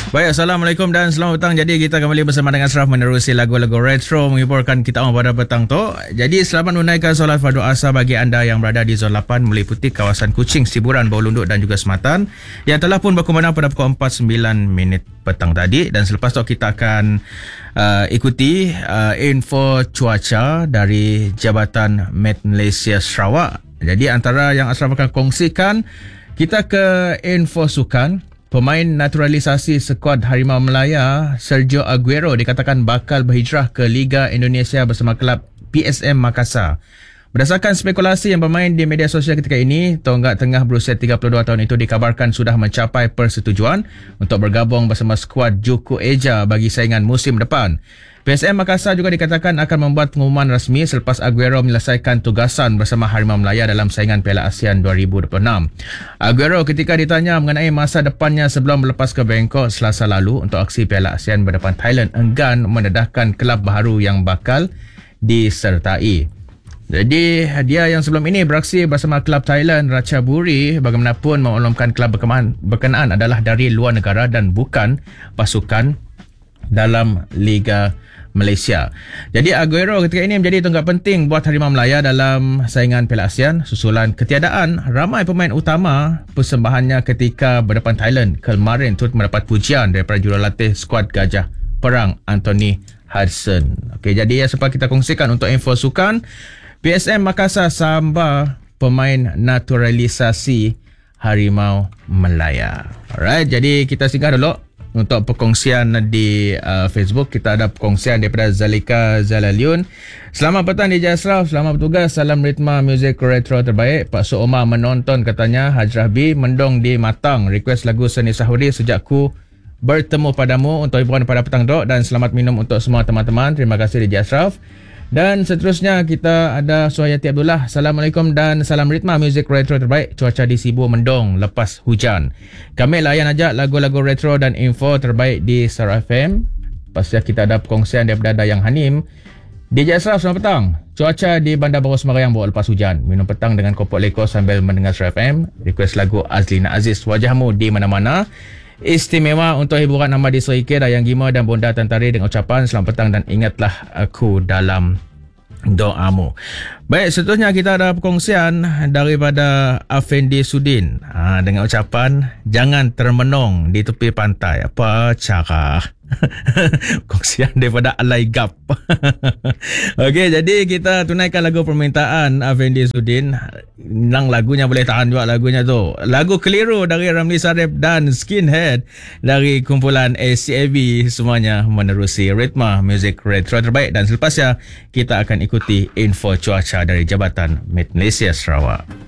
Baik, Assalamualaikum dan selamat petang. Jadi kita kembali bersama dengan Ashraf menerusi lagu-lagu retro menghiburkan kita orang pada petang tu. Jadi selamat menunaikan solat fardu asar bagi anda yang berada di zon 8 meliputi kawasan Kuching, Siburan, Bawah Lunduk dan juga Sematan yang telah pun berkumandang pada pukul 4.09 petang tadi. Dan selepas tu kita akan ikuti info cuaca dari Jabatan Met Malaysia Sarawak. Jadi antara yang Ashraf akan kongsikan, kita ke info sukan. Pemain naturalisasi skuad Harimau Melaya Sergio Aguero dikatakan bakal berhijrah ke Liga Indonesia bersama kelab PSM Makassar. Berdasarkan spekulasi yang bermain di media sosial ketika ini, tonggak tengah berusia 32 tahun itu dikabarkan sudah mencapai persetujuan untuk bergabung bersama skuad Juku Eja bagi saingan musim depan. PSM Makassar juga dikatakan akan membuat pengumuman rasmi selepas Aguero menyelesaikan tugasan bersama Harimau Melaya dalam saingan Piala ASEAN 2026. Aguero ketika ditanya mengenai masa depannya sebelum berlepas ke Bangkok Selasa lalu untuk aksi Piala ASEAN berdepan Thailand, enggan mendedahkan kelab baharu yang bakal disertai. Jadi dia yang sebelum ini beraksi bersama kelab Thailand Ratchaburi bagaimanapun memaklumkan kelab berkenaan adalah dari luar negara dan bukan pasukan dalam Liga Malaysia. Jadi Aguero ketika ini menjadi tonggak penting buat Harimau Melaya dalam saingan Piala ASEAN susulan ketiadaan ramai pemain utama persembahannya ketika berdepan Thailand kemarin turut mendapat pujian daripada jurulatih skuad Gajah Perang Anthony Hudson. Okey, jadi sempat kita kongsikan untuk info sukan. PSM Makassar samba pemain naturalisasi Harimau Melaya. Alright, jadi kita singgah dulu untuk perkongsian di Facebook. Kita ada perkongsian daripada Zalika Zalaliun. Selamat petang DJ Ashraf, selamat bertugas, salam ritma muzik retro terbaik. Pak Su Omar menonton katanya. Hajrah B mendong di Matang, request lagu Seni Sahuri Sejak Ku Bertemu Padamu untuk hiburan pada petang dok, dan selamat minum untuk semua teman-teman. Terima kasih DJ Ashraf. Dan seterusnya kita ada Suhayati Abdullah. Assalamualaikum dan salam ritma muzik retro terbaik. Cuaca di Sibu mendung lepas hujan. Kami layan ajak lagu-lagu retro dan info terbaik di Sarawak FM. Pasal kita ada perkongsian daripada Dayang Hanim. DJ Ashraf, selamat petang. Cuaca di Bandar Baru Semarang bawa lepas hujan. Minum petang dengan kopok leko sambil mendengar Sarawak FM. Request lagu Azlina Aziz, Wajahmu di Mana-Mana. Istimewa untuk hiburan nama di Serikir, Dayang Gima dan Bonda Tantari dengan ucapan selamat petang dan ingatlah aku dalam doamu. Baik, seterusnya kita ada perkongsian daripada Afendi Sudin dengan ucapan jangan termenung di tepi pantai. Apa cara? Kongsian daripada Alai Gap. Okey, jadi kita tunaikan lagu permintaan Afendi Sudin. Nang lagunya boleh tahan juga lagunya tu. Lagu Keliru dari Ramli Sarip dan Skinhead dari kumpulan ACAB, semuanya menerusi ritma muzik retro terbaik. Dan selepasnya kita akan ikuti info cuaca dari Jabatan Met Malaysia Sarawak.